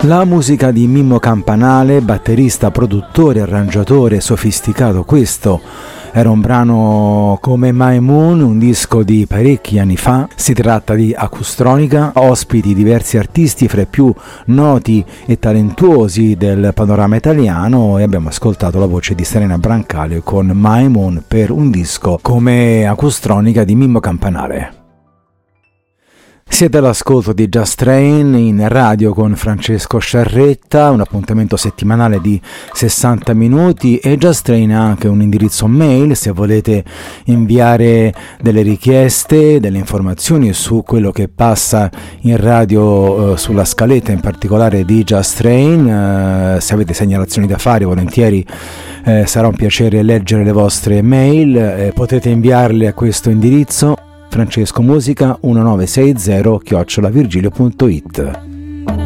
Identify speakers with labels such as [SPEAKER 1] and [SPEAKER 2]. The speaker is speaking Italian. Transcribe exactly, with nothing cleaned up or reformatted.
[SPEAKER 1] La musica di Mimmo Campanale, batterista, produttore, arrangiatore, sofisticato. Questo era un brano come My Moon, un disco di parecchi anni fa. Si tratta di Acustronica, ospiti diversi artisti fra i più noti e talentuosi del panorama italiano, e abbiamo ascoltato la voce di Serena Brancale con My Moon per un disco come Acustronica di Mimmo Campanale. Siete all'ascolto di Just Train in radio con Francesco Sciarretta, un appuntamento settimanale di sessanta minuti, e Just Train ha anche un indirizzo mail se volete inviare delle richieste, delle informazioni su quello che passa in radio, eh, sulla scaletta in particolare di Just Train. Eh, se avete segnalazioni da fare, volentieri eh, sarà un piacere leggere le vostre mail. Eh, potete inviarle a questo indirizzo: francescomusica millenovecentosessanta chiocciola virgilio punto it.